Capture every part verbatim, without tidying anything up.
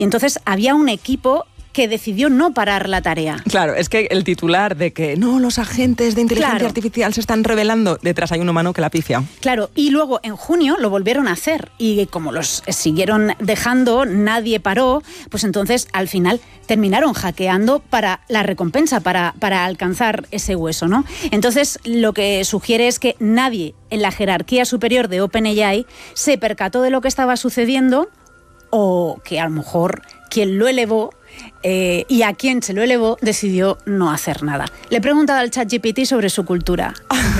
Y entonces había un equipo que decidió no parar la tarea. Claro, es que el titular de que no, los agentes de inteligencia claro. artificial se están revelando, detrás hay un humano que la pifia. Claro, y luego en junio lo volvieron a hacer y como los siguieron dejando, nadie paró, pues entonces al final terminaron hackeando para la recompensa, para, para alcanzar ese hueso, ¿no? Entonces lo que sugiere es que nadie en la jerarquía superior de OpenAI se percató de lo que estaba sucediendo o que a lo mejor quien lo elevó Eh, y a quien se lo elevó decidió no hacer nada. Le he preguntado al ChatGPT sobre su cultura.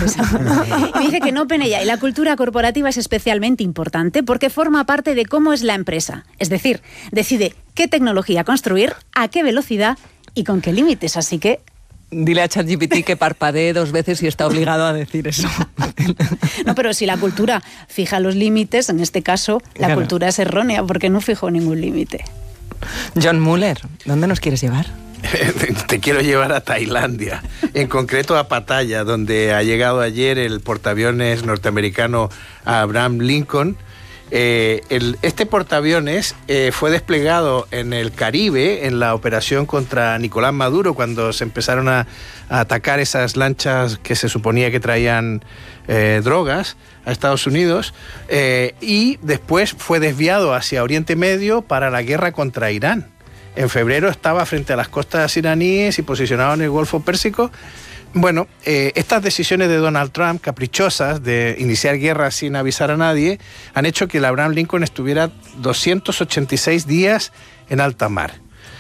Y dice que en OpenAI la cultura corporativa es especialmente importante porque forma parte de cómo es la empresa. Es decir, decide qué tecnología construir, a qué velocidad y con qué límites. Así que... Dile a ChatGPT que parpadee dos veces y está obligado a decir eso. No, pero si la cultura fija los límites, en este caso la claro. cultura es errónea porque no fijó ningún límite. John Muller, ¿dónde nos quieres llevar? Te quiero llevar a Tailandia, en concreto a Pattaya, donde ha llegado ayer el portaaviones norteamericano Abraham Lincoln. Eh, el, este portaaviones eh, fue desplegado en el Caribe en la operación contra Nicolás Maduro, cuando se empezaron a, a atacar esas lanchas que se suponía que traían eh, drogas a Estados Unidos, eh, y después fue desviado hacia Oriente Medio para la guerra contra Irán. En febrero estaba frente a las costas iraníes y posicionado en el Golfo Pérsico. Bueno, eh, estas decisiones de Donald Trump, caprichosas, de iniciar guerras sin avisar a nadie, han hecho que el Abraham Lincoln estuviera doscientos ochenta y seis días en alta mar.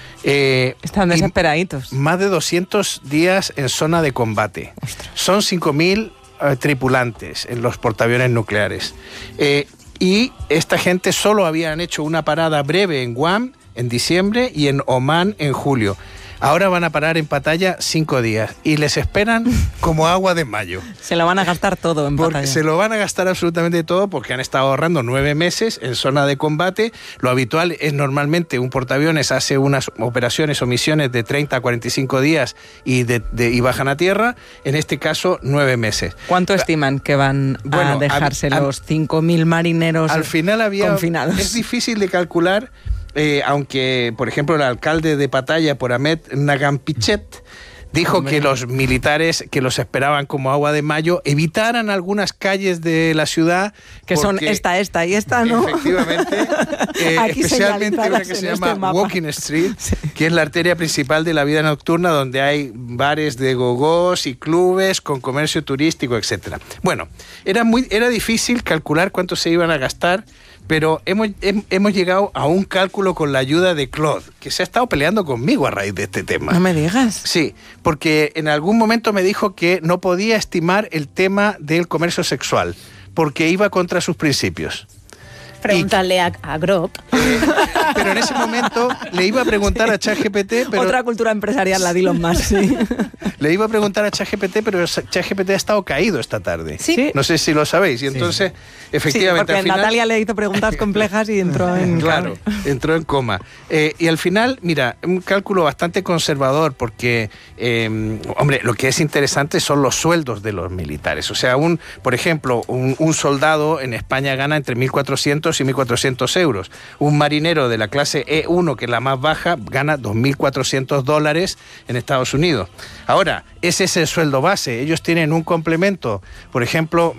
Eh, Están desesperaditos. Más de doscientos días en zona de combate. Ostras. Son cinco mil eh, tripulantes en los portaaviones nucleares. Eh, y esta gente solo habían hecho una parada breve en Guam en diciembre y en Omán en julio. Ahora van a parar en Pattaya cinco días y les esperan como agua de mayo. Se lo van a gastar todo en Pattaya. Se lo van a gastar absolutamente todo porque han estado ahorrando nueve meses en zona de combate. Lo habitual es normalmente un portaaviones hace unas operaciones o misiones de treinta a cuarenta y cinco días y, de, de, y bajan a tierra. En este caso, nueve meses. ¿Cuánto estiman que van bueno, a dejarse a, a, los cinco mil marineros al final había, confinados? Es difícil de calcular. Eh, aunque, por ejemplo, el alcalde de Pattaya, Puramet Nagampichet, dijo Hombre. que los militares que los esperaban como agua de mayo evitaran algunas calles de la ciudad. Que son esta, esta y esta, ¿no? Efectivamente. eh, especialmente una que se llama este Walking Street, sí. que es la arteria principal de la vida nocturna, donde hay bares de gogós y clubes con comercio turístico, etcétera. Bueno, era, muy, era difícil calcular cuánto se iban a gastar, pero hemos, hemos llegado a un cálculo con la ayuda de Claude, que se ha estado peleando conmigo a raíz de este tema. No me digas. Sí, porque en algún momento me dijo que no podía estimar el tema del comercio sexual, porque iba contra sus principios. Pregúntale a, a Grok. Eh, pero en ese momento le iba a preguntar sí. a ChatGPT... Pero, Otra cultura empresarial, la de Elon Musk, sí. Le iba a preguntar a ChatGPT, pero ChatGPT ha estado caído esta tarde. Sí. No sé si lo sabéis. Y entonces, sí. efectivamente... Sí, porque al final, Natalia le hizo preguntas complejas y entró en... Claro, entró en coma. Eh, y al final, mira, un cálculo bastante conservador, porque, eh, hombre, lo que es interesante son los sueldos de los militares. O sea, un, por ejemplo, un, un soldado en España gana entre mil cuatrocientos y mil cuatrocientos euros. Un marinero de la clase E uno, que es la más baja, gana dos mil cuatrocientos dólares en Estados Unidos. Ahora, ese es el sueldo base. Ellos tienen un complemento, por ejemplo,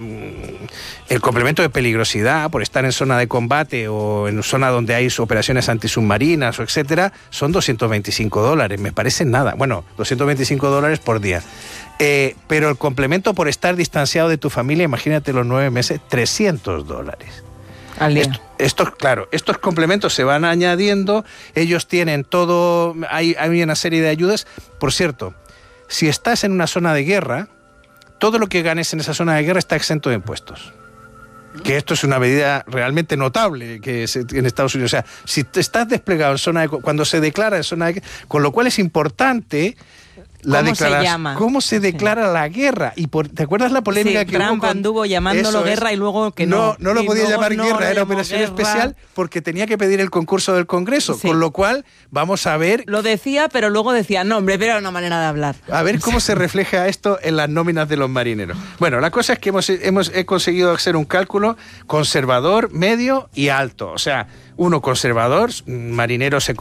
el complemento de peligrosidad por estar en zona de combate o en zona donde hay operaciones antisubmarinas o etcétera, son doscientos veinticinco dólares. Me parece nada. Bueno, doscientos veinticinco dólares por día. Eh, pero el complemento por estar distanciado de tu familia, imagínate los nueve meses, trescientos dólares. Al día. Esto, estos, claro, estos complementos se van añadiendo, ellos tienen todo, hay, hay una serie de ayudas. Por cierto, si estás en una zona de guerra, todo lo que ganes en esa zona de guerra está exento de impuestos. Que esto es una medida realmente notable que es en Estados Unidos. O sea, si estás desplegado en zona de, cuando se declara en zona de, con lo cual es importante La ¿Cómo se declara- llama? ¿Cómo se declara sí. la guerra? Y por, ¿te acuerdas la polémica sí, que Trump hubo? Con... anduvo llamándolo Eso guerra es. y luego que no. No, no lo y podía llamar no, guerra, lo era llamó operación guerra. especial porque tenía que pedir el concurso del Congreso, Sí. con lo cual vamos a ver... Lo decía, pero luego decía, no, hombre, pero era una manera de hablar. A ver cómo se refleja esto en las nóminas de los marineros. Bueno, la cosa es que hemos, hemos he conseguido hacer un cálculo conservador, medio y alto. O sea, uno conservador, marineros